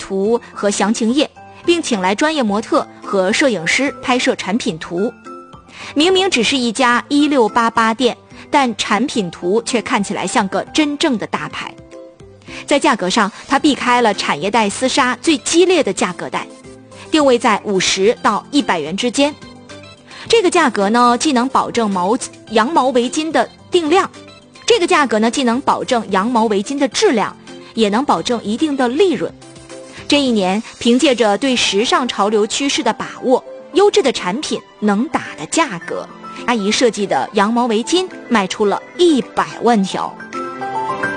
图和详情页，并请来专业模特和摄影师拍摄产品图。明明只是一家1688店，但产品图却看起来像个真正的大牌。在价格上，它避开了产业带厮杀最激烈的价格带，定位在50到100元之间。这个价格呢，既能保证羊毛围巾的定量，这个价格呢，既能保证羊毛围巾的质量，也能保证一定的利润。这一年，凭借着对时尚潮流趋势的把握，优质的产品，能打的价格，阿姨设计的羊毛围巾卖出了100万条。